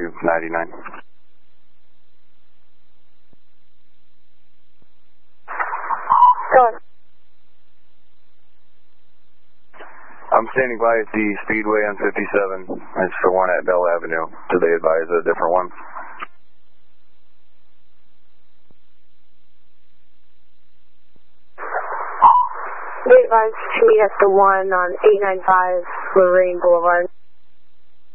299. Go on. I'm standing by at the Speedway on 57. It's the one at Bell Avenue. Do they advise a different one? They advised to meet at the one on 895 Lorraine Boulevard.